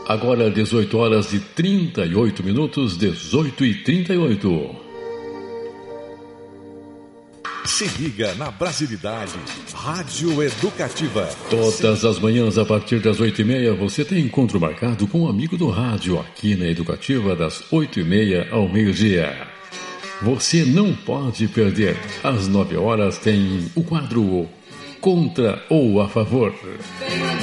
Agora 18 horas e 38 minutos, 18h38. Se liga na Brasilidade, Rádio Educativa. Todas as manhãs, a partir das 8h30, você tem encontro marcado com um amigo do rádio, aqui na Educativa, das 8h30 ao meio-dia. Você não pode perder. Às 9 horas tem o quadro Contra ou a Favor.